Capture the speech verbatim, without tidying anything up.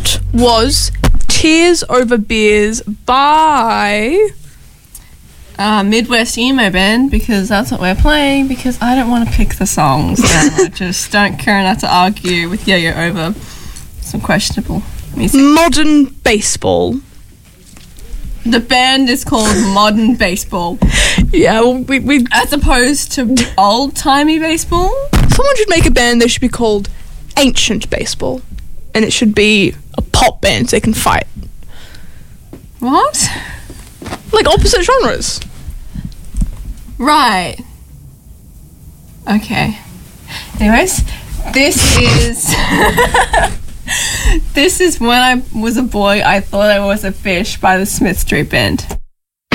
that was Tears Over Beers by... Uh, Midwest Emo Band, because that's what we're playing, because I don't want to pick the songs. And I just don't care enough to argue with Yo-Yo over some questionable music. Modern Baseball. The band is called Modern Baseball. Yeah, well, we, we... As opposed to old-timey baseball? Someone should make a band that should be called Ancient Baseball. And it should be a pop band so they can fight. What? Like opposite genres. Right. Okay. Anyways, this is... This is When I Was a Boy, I Thought I Was a Fish by the Smith Street Band.